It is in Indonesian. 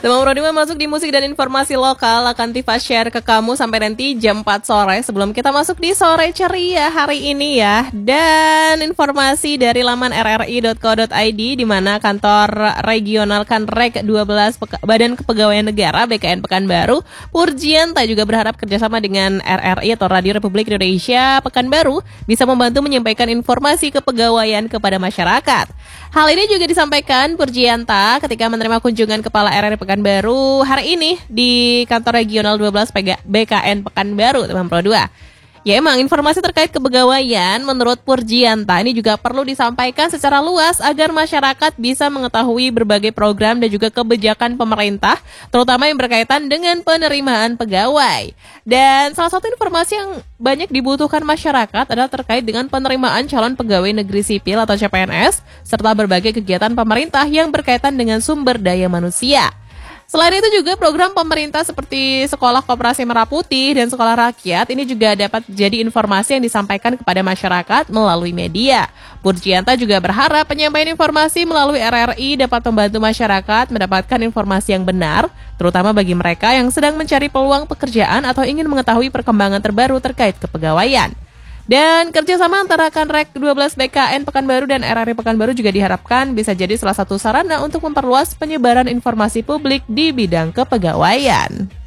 Teman Prodima masuk di musik dan informasi lokal akan Tifa share ke kamu sampai nanti jam 4 sore sebelum kita masuk di Sore Ceria hari ini ya. Dan informasi dari laman rri.co.id di mana kantor regional Kanrek 12 Badan Kepegawaian Negara BKN Pekanbaru, Purjianta juga berharap kerjasama dengan RRI atau Radio Republik Indonesia Pekanbaru bisa membantu menyampaikan informasi kepegawaian kepada masyarakat. Hal ini juga disampaikan Purjianta ketika menerima kunjungan Kepala RRI Pekanbaru hari ini di kantor regional 12 BKN Pekanbaru, teman Pro 2. Ya emang informasi terkait kepegawaian menurut Purjianta ini juga perlu disampaikan secara luas agar masyarakat bisa mengetahui berbagai program dan juga kebijakan pemerintah, terutama yang berkaitan dengan penerimaan pegawai. Dan salah satu informasi yang banyak dibutuhkan masyarakat adalah terkait dengan penerimaan calon pegawai negeri sipil atau CPNS, serta berbagai kegiatan pemerintah yang berkaitan dengan sumber daya manusia. Selain itu juga program pemerintah seperti Sekolah Koperasi Merah Putih dan Sekolah Rakyat ini juga dapat jadi informasi yang disampaikan kepada masyarakat melalui media. Purjianta juga berharap penyampaian informasi melalui RRI dapat membantu masyarakat mendapatkan informasi yang benar, terutama bagi mereka yang sedang mencari peluang pekerjaan atau ingin mengetahui perkembangan terbaru terkait kepegawaian. Dan kerjasama antara Kanrek 12 BKN Pekanbaru dan RRI Pekanbaru juga diharapkan bisa jadi salah satu sarana untuk memperluas penyebaran informasi publik di bidang kepegawaian.